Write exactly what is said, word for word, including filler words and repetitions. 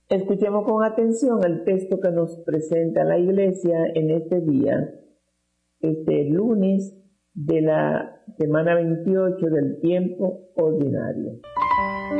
Escuchemos con atención el texto que nos presenta la Iglesia en este día, este lunes de la semana veintiocho del tiempo ordinario.